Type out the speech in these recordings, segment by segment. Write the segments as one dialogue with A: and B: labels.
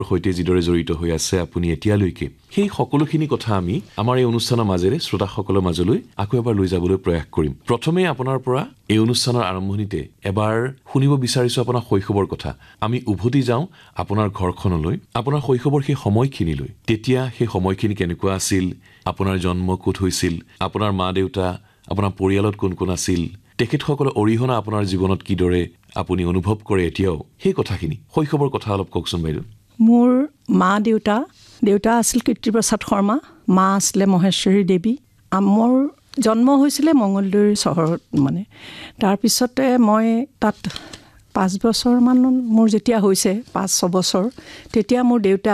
A: সৈতে যিদৰে জড়িত হৈ আছে আপুনি এতিয়ালৈকে সেই সকলোখিনি কথা আমি আমাৰ এই অনুষ্ঠানৰ মাজেৰে শ্ৰোতাসকলৰ মাজলৈ আকৌ এবাৰ লৈ যাবলৈ প্ৰয়াস কৰিম প্ৰথমে আপোনাৰ পৰা এই অনুষ্ঠানৰ আৰম্ভণিতে এবাৰ শুনিব বিচাৰিছো আপোনাৰ শৈশৱৰ কথা আমি উভতি যাওঁ আপোনাৰ ঘৰখনলৈ আপোনাৰ শৈশৱৰ সেই সময়খিনিলৈ তেতিয়া সেই সময়খিনি কেনেকুৱা আছিল আপোনাৰ জন্ম ক'ত হৈছিল আপোনাৰ মা দেউতা আপোনাৰ পৰিয়ালত কোন কোন আছিল তেখেতসকলৰ অৰিহণা আপোনাৰ জীৱনত কিদৰে আপুনি অনুভৱ কৰে এতিয়াও সেই কথাখিনি শৈশৱৰ কথা অলপ কওকচোন বাইদেউ
B: মোৰ মা দেউতা আছিল কীৰ্তিপ্ৰসাদ শৰ্মা মা আছিলে মহেশ্বৰী দেৱী মোৰ জন্ম হৈছিলে মঙলদৈ চহৰত মানে তাৰপিছতে মই তাত 5 বছৰমান মোৰ যেতিয়া হৈছে 5-6 বছৰ তেতিয়া মোৰ দেউতা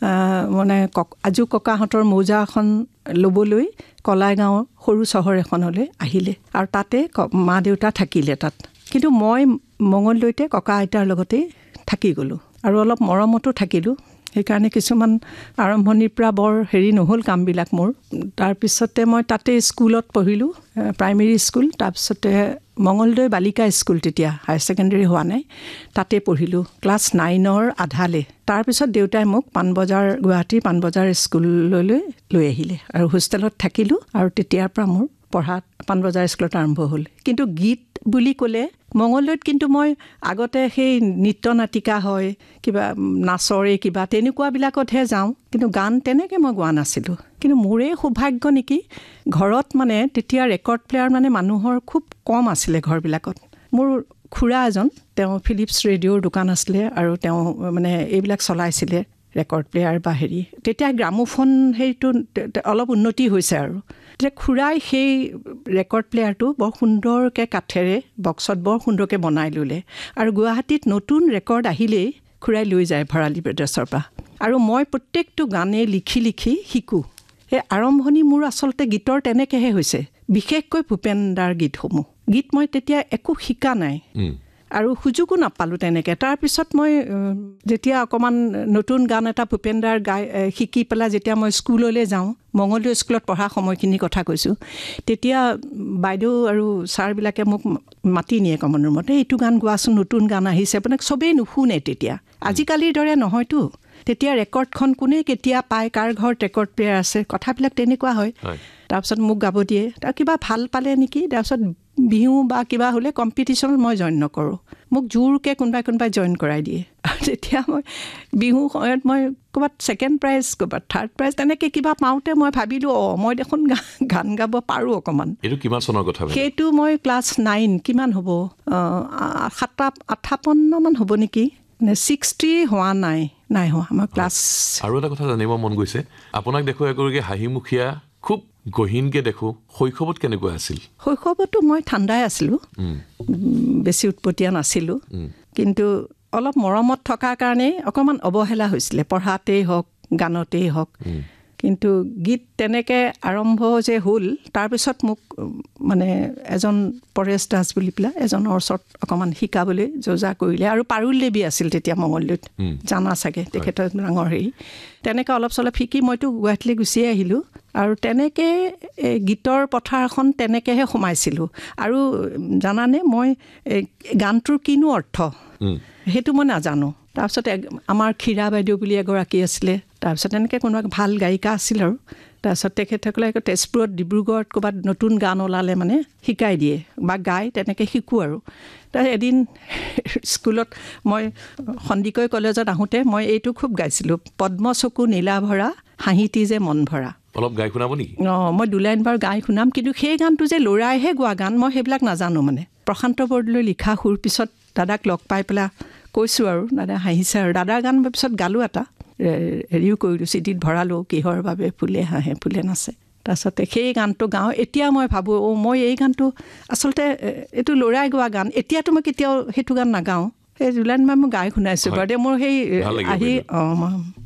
B: মানে আজু ককাহঁতৰ মৌজা এখন ল'বলৈ কলাইগাঁও সৰু চহৰ এখনলৈ আহিলে আৰু তাতে মা দেউতা থাকিলে তাত কিন্তু মই মঙলদৈতে ককা আইতাৰ লগতে থাকি গ'লোঁ আৰু অলপ মৰমতো থাকিলোঁ সেইকাৰণে কিছুমান আৰম্ভণিৰ পৰা বৰ হেৰি নহ'ল কামবিলাক মোৰ তাৰপিছতে মই তাতে স্কুলত পঢ়িলোঁ প্ৰাইমেৰী স্কুল তাৰপিছতে মঙলদৈ বালিকা স্কুল তেতিয়া হায়াৰ ছেকেণ্ডেৰী হোৱা নাই তাতে পঢ়িলোঁ ক্লাছ 9ৰ আধালে তাৰপিছত দেউতাই মোক গুৱাহাটীৰ পাণবজাৰ স্কুললৈ লৈ আহিলে আৰু হোষ্টেলত থাকিলোঁ আৰু তেতিয়াৰ পৰা মোৰ পঢ়াত পাণবজাৰ স্কুলত আৰম্ভ হ'ল কিন্তু গীত বুলি ক'লে মঙলদৈত কিন্তু মই আগতে সেই নৃত্য নাটিকা হয় কিবা নাচৰে কিবা তেনেকুৱাবিলাকতহে যাওঁ কিন্তু গান তেনেকৈ মই গোৱা নাছিলোঁ কিন্তু মোৰে সৌভাগ্য নেকি ঘৰত মানে তেতিয়া ৰেকৰ্ড প্লেয়াৰ মানে মানুহৰ খুব কম আছিলে ঘৰবিলাকত মোৰ খুৰা এজন তেওঁ ফিলিপছ ৰেডিঅ'ৰ দোকান আছিলে আৰু তেওঁ মানে এইবিলাক চলাইছিলে ৰেকৰ্ড প্লেয়াৰ বা হেৰি তেতিয়া গ্ৰামোফোন হেৰিটো অলপ উন্নতি হৈছে আৰু তেতিয়া খুৰাই সেই ৰেকৰ্ড প্লেয়াৰটো বৰ সুন্দৰকৈ কাঠেৰে বক্সত বৰ সুন্দৰকৈ বনাই ল'লে আৰু গুৱাহাটীত নতুন ৰেকৰ্ড আহিলেই খুৰাই লৈ যায় ভৰালী ব্ৰাদাৰ্ছৰ পৰা আৰু মই প্ৰত্যেকটো গানেই লিখি শিকোঁ সেই আৰম্ভণি মোৰ আচলতে গীতৰ তেনেকৈহে হৈছে বিশেষকৈ ভূপেন দাৰ গীতসমূহ গীত মই তেতিয়া একো শিকা নাই আৰু সুযোগো নাপালোঁ তেনেকৈ তাৰপিছত মই যেতিয়া অকণমান নতুন গান এটা ভূপেন দাৰ শিকি পেলাই যেতিয়া মই স্কুললৈ যাওঁ মঙলদৈ স্কুলত পঢ়া সময়খিনিৰ কথা কৈছোঁ তেতিয়া বাইদেউ আৰু ছাৰবিলাকে মোক মাতি নিয়ে কমন ৰুমতে এইটো গান গোৱাচোন নতুন গান আহিছে আপোনাক চবেই নুশুনে তেতিয়া আজিকালিৰ দৰে নহয়তো তেতিয়া ৰেকৰ্ডখন কোনে কেতিয়া পায় কাৰ ঘৰত ৰেকৰ্ড প্লেয়াৰ আছে কথাবিলাক তেনেকুৱা হয় তাৰপিছত মোক গাব দিয়ে তাৰ কিবা ভাল পালে নেকি তাৰপিছত বিহু বা কিবা হ'লে কম্পিটিশ্যনত মই জইন নকৰোঁ মোক জোৰকৈ কোনোবাই জইন কৰাই দিয়ে আৰু তেতিয়া মই বিহু সময়ত মই ক'ৰবাত ছেকেণ্ড প্ৰাইজ ক'ৰবাত থাৰ্ড প্ৰাইজ তেনেকৈ কিবা পাওঁতে মই ভাবিলোঁ মই দেখোন গান গাব পাৰোঁ অকণমান
A: এইটো কিমান চনৰ কথা
B: সেইটো মই ক্লাছ 9 কিমান হ'ব 58মান হ'ব নেকি 60 হোৱা নাই হোৱা আমাৰ ক্লাছ
A: আৰু এটা কথা জানিব মন গৈছে আপোনাক দেখো এগৰাকী হাঁহিমুখীয়া খুব গহীনকৈ দেখো শৈশৱত কেনেকুৱা আছিল
B: শৈশৱতো মই ঠাণ্ডাই আছিলোঁ বেছি উৎপতীয়া নাছিলোঁ কিন্তু অলপ মৰমত থকাৰ কাৰণে অকণমান অৱহেলা হৈছিলে পঢ়াতেই হওক গানতেই হওক কিন্তু গীত তেনেকৈ আৰম্ভ যে হ'ল তাৰপিছত মোক মানে এজন পৰেশ দাস বুলি পেলাই এজনৰ ওচৰত অকণমান শিকাবলৈ যোজা কৰিলে আৰু পাৰুল দেৱী আছিল তেতিয়া মঙলদৈত জানা চাগে তেখেতৰ ডাঙৰ হেৰি তেনেকৈ অলপ চলপ শিকি মইতো গুৱাহাটীলৈ গুচিয়ে আহিলোঁ আৰু তেনেকৈ গীতৰ পথাৰখন তেনেকৈহে সোমাইছিলোঁ আৰু জানানে মই গানটোৰ কিনো অৰ্থ সেইটো মই নাজানো তাৰপিছত আমাৰ ক্ষীৰা বাইদেউ বুলি এগৰাকী আছিলে তাৰপিছত এনেকৈ কোনোবা ভাল গায়িকা আছিল আৰু তাৰপিছত তেখেতসকলে তেজপুৰত ডিব্ৰুগড়ত ক'ৰবাত নতুন গান ওলালে মানে শিকাই দিয়ে বা গাই তেনেকৈ শিকোঁ আৰু তাৰ এদিন স্কুলত মই সন্দিকৈ কলেজত আহোঁতে মই এইটো খুব গাইছিলোঁ পদ্মচকু নীলা ভৰা হাঁহিটি যে মন ভৰা
A: অলপ গাই শুনাব নেকি
B: মই 2 লাইন বাৰ গাই শুনাম কিন্তু সেই গানটো যে ল'ৰাইহে গোৱা গান মই সেইবিলাক নাজানো মানে প্ৰশান্ত বৰদলৈ লিখা সুৰ পিছত দাদাক লগ পাই পেলাই কৈছোঁ আৰু দাদা হাঁহিছে আৰু দাদাৰ গান পিছত গালোঁ এটা হেৰিও কৰিলোঁ চিডিত ভৰালোঁ কিহৰ বাবে ফুলে হাঁহে ফুলে নাচে তাৰপিছতে সেই গানটো গাওঁ এতিয়া মই ভাবোঁ মই এই গানটো আচলতে এইটো ল'ৰাই গোৱা গান এতিয়াতো মই কেতিয়াও সেইটো গান নাগাওঁ সেই 2 লাইন মই গাই শুনাইছোঁ বাৰু মোৰ সেই আহি